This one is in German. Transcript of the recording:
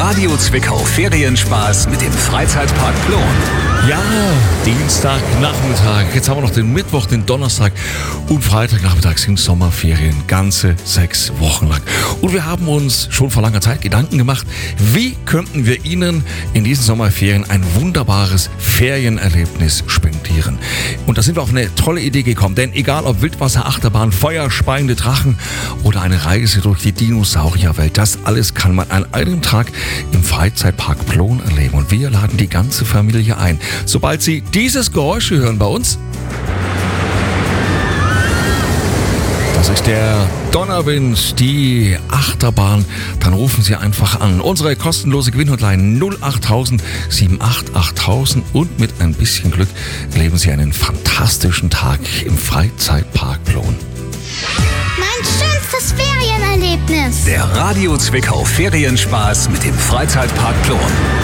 Radio Zwickau Ferienspaß mit dem Freizeitpark Plon. Ja, Dienstagnachmittag. Jetzt haben wir noch den Mittwoch, den Donnerstag und Freitagnachmittag sind Sommerferien, ganze 6 Wochen lang. Und wir haben uns schon vor langer Zeit Gedanken gemacht, wie könnten wir Ihnen in diesen Sommerferien ein wunderbares Ferienerlebnis spendieren. Und da sind wir auf eine tolle Idee gekommen, denn egal ob Wildwasserachterbahn, feuerspeiende Drachen oder eine Reise durch die Dinosaurierwelt, das alles kann man an einem Tag im Freizeitpark Plon erleben. Und wir laden die ganze Familie ein. Sobald Sie dieses Geräusch hören bei uns, das ist der Donnerwind, die Achterbahn, dann rufen Sie einfach an. Unsere kostenlose Gewinnhotline 08000 788 und mit ein bisschen Glück erleben Sie einen fantastischen Tag im Freizeitpark Plon. Mein schönstes Ferienerlebnis. Der Radio Zwickau Ferienspaß mit dem Freizeitpark Plon.